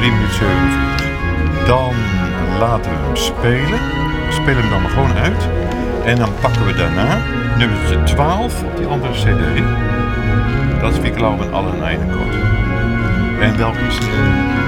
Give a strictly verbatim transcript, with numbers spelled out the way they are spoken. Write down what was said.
drie minuten zevenenveertig. Dan laten we hem spelen. We spelen hem dan maar gewoon uit. En dan pakken we daarna nummer twaalf op die andere cd. Dat is Wickelaar en Allen Einekort. En welke is het?